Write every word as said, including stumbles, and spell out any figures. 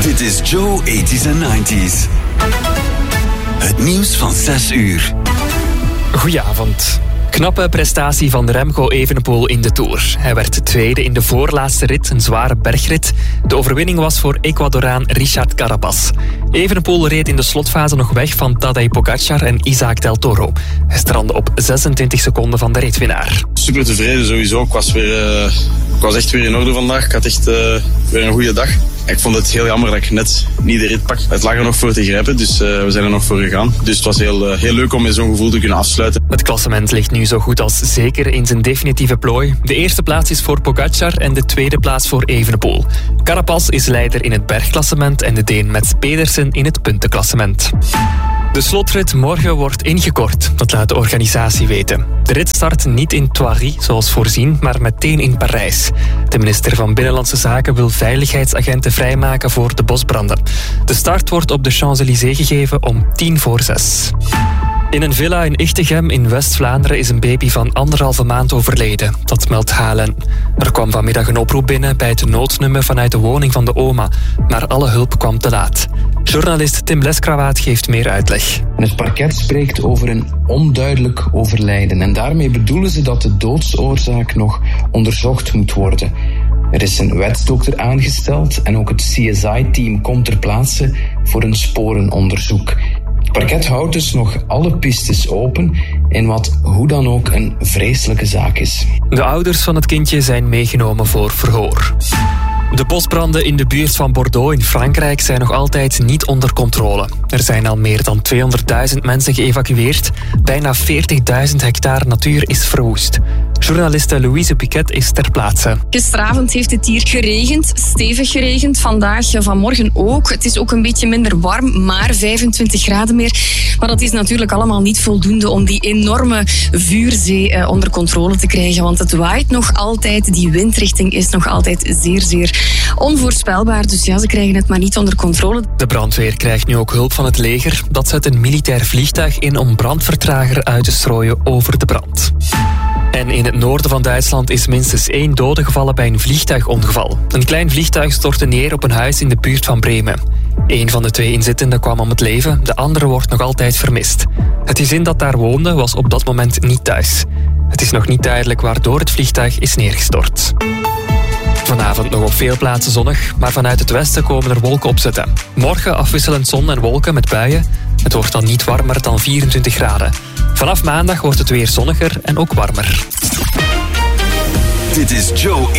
Dit is Joe eighties en nineties. Het nieuws van zes uur. Goedenavond. Knappe prestatie van Remco Evenepoel in de Tour. Hij werd tweede in de voorlaatste rit, een zware bergrit. De overwinning was voor Ecuadoraan Richard Carapaz. Evenepoel reed in de slotfase nog weg van Tadej Pogacar en Isaac Del Toro. Hij strandde op zesentwintig seconden van de ritwinnaar. Super tevreden sowieso. Ik was, weer, uh, ik was echt weer in orde vandaag. Ik had echt uh, weer een goede dag. Ik vond het heel jammer dat ik net niet de rit pak. Het lag er nog voor te grijpen, dus uh, we zijn er nog voor gegaan. Dus het was heel, uh, heel leuk om met zo'n gevoel te kunnen afsluiten. Het klassement ligt nu zo goed als zeker in zijn definitieve plooi. De eerste plaats is voor Pogacar en de tweede plaats voor Evenepoel. Carapaz is leider in het bergklassement en de Deen Mats Pedersen in het puntenklassement. De slotrit morgen wordt ingekort, dat laat de organisatie weten. De rit start niet in Thoiry, zoals voorzien, maar meteen in Parijs. De minister van Binnenlandse Zaken wil veiligheidsagenten vrijmaken voor de bosbranden. De start wordt op de Champs-Élysées gegeven om tien voor zes. In een villa in Ichtegem in West-Vlaanderen is een baby van anderhalve maand overleden. Dat meldt H L N. Er kwam vanmiddag een oproep binnen bij het noodnummer vanuit de woning van de oma. Maar alle hulp kwam te laat. Journalist Tim Leskrawaat geeft meer uitleg. Het parket spreekt over een onduidelijk overlijden. En daarmee bedoelen ze dat de doodsoorzaak nog onderzocht moet worden. Er is een wetsdokter aangesteld en ook het C S I-team komt ter plaatse voor een sporenonderzoek. Het parket houdt dus nog alle pistes open in wat hoe dan ook een vreselijke zaak is. De ouders van het kindje zijn meegenomen voor verhoor. De bosbranden in de buurt van Bordeaux in Frankrijk zijn nog altijd niet onder controle. Er zijn al meer dan tweehonderdduizend mensen geëvacueerd. Bijna veertigduizend hectare natuur is verwoest. Journaliste Louise Piquet is ter plaatse. Gisteravond heeft het hier geregend, stevig geregend. Vandaag, vanmorgen ook. Het is ook een beetje minder warm, maar vijfentwintig graden meer. Maar dat is natuurlijk allemaal niet voldoende om die enorme vuurzee onder controle te krijgen. Want het waait nog altijd, die windrichting is nog altijd zeer, zeer onvoorspelbaar. Dus ja, ze krijgen het maar niet onder controle. De brandweer krijgt nu ook hulp van het leger. Dat zet een militair vliegtuig in om brandvertrager uit te strooien over de brand. En in het noorden van Duitsland is minstens één dode gevallen bij een vliegtuigongeval. Een klein vliegtuig stortte neer op een huis in de buurt van Bremen. Eén van de twee inzittenden kwam om het leven, de andere wordt nog altijd vermist. Het gezin dat daar woonde was op dat moment niet thuis. Het is nog niet duidelijk waardoor het vliegtuig is neergestort. Vanavond nog op veel plaatsen zonnig, maar vanuit het westen komen er wolken opzetten. Morgen afwisselend zon en wolken met buien. Het wordt dan niet warmer dan vierentwintig graden. Vanaf maandag wordt het weer zonniger en ook warmer. Dit is Joe